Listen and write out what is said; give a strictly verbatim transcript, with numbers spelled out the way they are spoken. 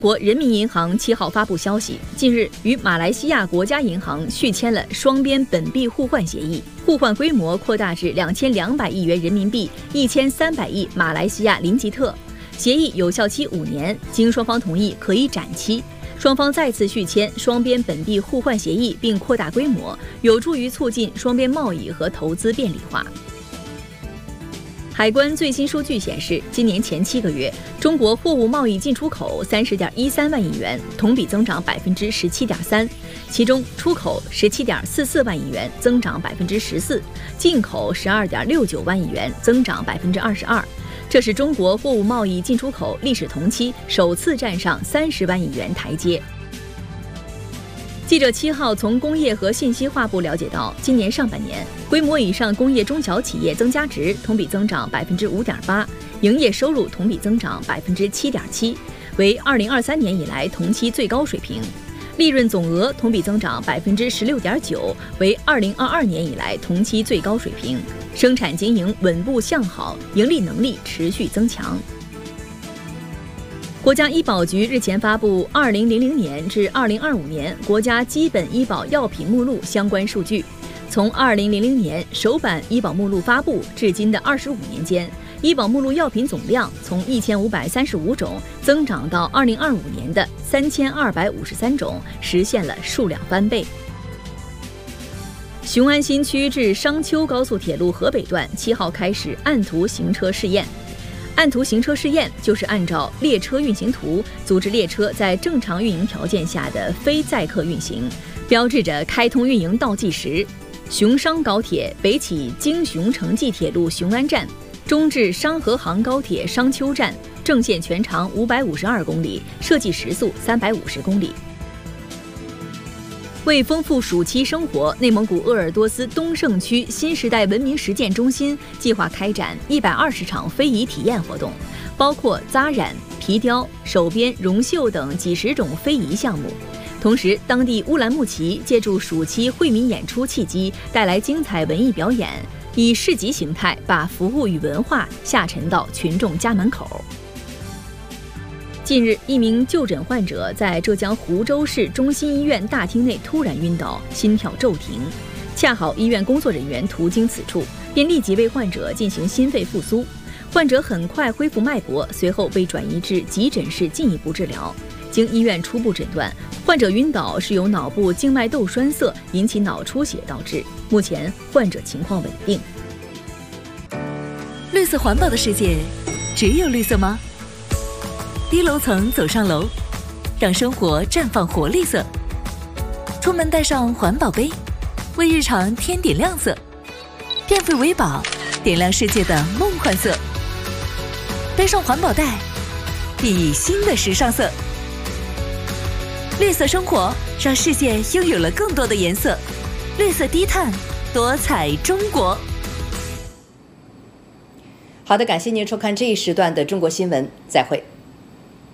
国人民银行七号发布消息，近日与马来西亚国家银行续签了双边本币互换协议，互换规模扩大至两千两百亿元人民币，一千三百亿马来西亚林吉特。协议有效期五年，经双方同意可以展期。双方再次续签双边本币互换协议，并扩大规模，有助于促进双边贸易和投资便利化。海关最新数据显示，今年前七个月，中国货物贸易进出口三十点一三万亿元，同比增长百分之十七点三，其中出口十七点四四万亿元，增长百分之十四；进口十二点六九万亿元，增长百分之二十二。这是中国货物贸易进出口历史同期首次站上三十万亿元台阶。记者七号从工业和信息化部了解到，今年上半年规模以上工业中小企业增加值同比增长百分之五点八，营业收入同比增长百分之七点七，为二零二三年以来同期最高水平。利润总额同比增长百分之十六点九，为二零二二年以来同期最高水平。生产经营稳步向好，盈利能力持续增强。国家医保局日前发布二零零零年至二零二五年国家基本医保药品目录相关数据。从二零零零年首版医保目录发布至今的二十五年间，医保目录药品总量从一千五百三十五种增长到二零二五年的三千二百五十三种，实现了数量翻倍。雄安新区至商丘高速铁路河北段七号开始按图行车试验。按图行车试验就是按照列车运行图组织列车在正常运营条件下的非载客运行，标志着开通运营倒计时。雄商高铁北起京雄城际铁路雄安站，中至商和杭高铁商丘站，正线全长五百五十二公里，设计时速三百五十公里。为丰富暑期生活，内蒙古鄂尔多斯东胜区新时代文明实践中心计划开展一百二十场非遗体验活动，包括扎染、皮雕、手编、绒绣等几十种非遗项目。同时，当地乌兰牧骑借助暑期惠民演出契机，带来精彩文艺表演，以市集形态把服务与文化下沉到群众家门口。近日，一名就诊患者在浙江湖州市中心医院大厅内突然晕倒，心跳骤停。恰好医院工作人员途经此处，便立即为患者进行心肺复苏。患者很快恢复脉搏，随后被转移至急诊室进一步治疗。经医院初步诊断，患者晕倒是由脑部静脉窦栓塞引起脑出血导致，目前患者情况稳定。 绿色环保的世界，只有绿色吗？低楼层走上楼，让生活绽放活力色。出门带上环保杯，为日常添点亮色。变废为宝，点亮世界的梦幻色。背上环保袋，熠熠新的时尚色。绿色生活，让世界拥有了更多的颜色。绿色低碳，多彩中国。 好的，感谢您收看这一时段的中国新闻，再会。